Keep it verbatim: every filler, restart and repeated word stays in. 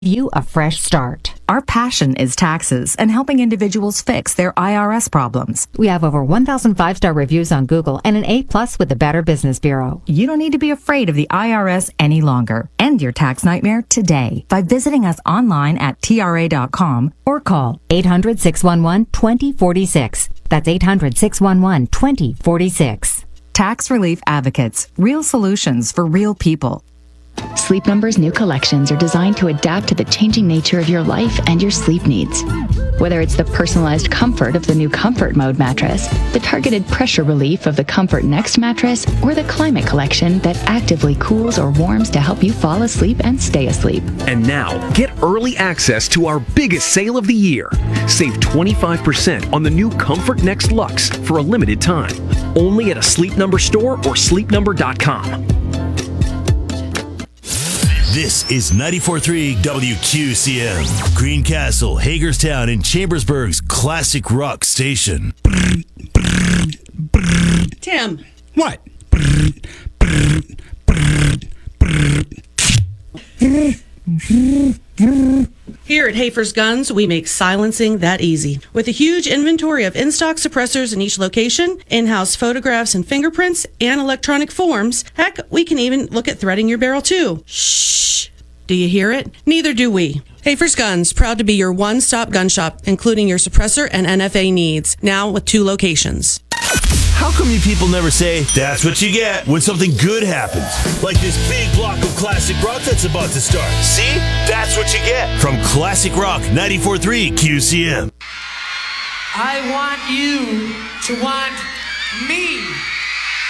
you a fresh start. Our passion is taxes and helping individuals fix their I R S problems. We have over one thousand five-star reviews on Google and an A plus with the Better Business Bureau. You don't need to be afraid of the I R S any longer. End your tax nightmare today by visiting us online at T R A dot com or call eight hundred, six one one, two zero four six. That's eight hundred, six one one, two zero four six. Tax Relief Advocates. Real solutions for real people. Sleep Number's new collections are designed to adapt to the changing nature of your life and your sleep needs. Whether it's the personalized comfort of the new Comfort Mode mattress, the targeted pressure relief of the Comfort Next mattress, or the Climate Collection that actively cools or warms to help you fall asleep and stay asleep. And now, get early access to our biggest sale of the year. Save twenty-five percent on the new Comfort Next Luxe for a limited time. Only at a Sleep Number store or sleep number dot com. This is ninety-four point three W Q C M, Greencastle, Hagerstown, and Chambersburg's classic rock station. Tim. What? Here at Hafer's Guns, we make silencing that easy. With a huge inventory of in-stock suppressors in each location, in-house photographs and fingerprints, and electronic forms, heck, we can even look at threading your barrel too. Shh! Do you hear it? Neither do we. Hafer's Guns, proud to be your one-stop gun shop, including your suppressor and N F A needs, now with two locations. How come you people never say, that's what you get when something good happens? Like this big block of classic rock that's about to start. See? That's what you get from Classic Rock ninety-four point three Q C M. I want you to want me.